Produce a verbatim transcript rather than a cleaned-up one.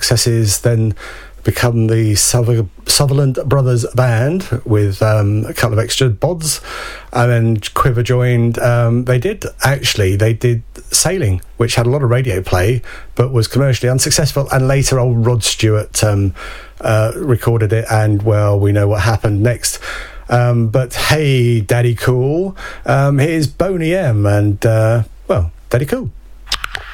successes, then become the Suther- Sutherland Brothers Band with um, a couple of extra bods, and then Quiver joined. Um, they did actually they did Sailing, which had a lot of radio play but was commercially unsuccessful, and later old Rod Stewart um, uh, recorded it, and well, we know what happened next. Um, but hey, Daddy Cool, um, here's Boney M, and uh, well, Daddy Cool.